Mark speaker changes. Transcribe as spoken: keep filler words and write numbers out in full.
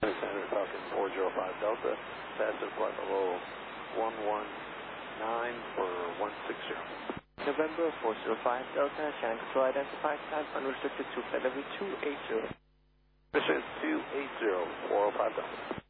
Speaker 1: Center Falcon four zero five Delta, passive flight level one one nine for one six zero.
Speaker 2: November four zero five Delta, channel control identified, type unrestricted to flight level two eight zero.
Speaker 1: Mission two eight zero, four zero five Delta.